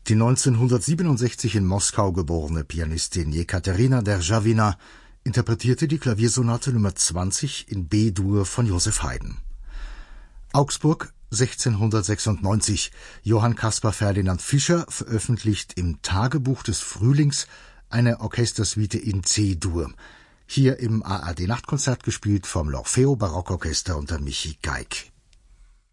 Die 1967 in Moskau geborene Pianistin Jekaterina Derzhavina interpretierte die Klaviersonate Nr. 20 in B-Dur von Joseph Haydn. Augsburg 1696. Johann Caspar Ferdinand Fischer veröffentlicht im Tagebuch des Frühlings eine Orchestersuite in C-Dur. Hier im ARD Nachtkonzert gespielt vom L'Orfeo Barockorchester unter Michi Geig.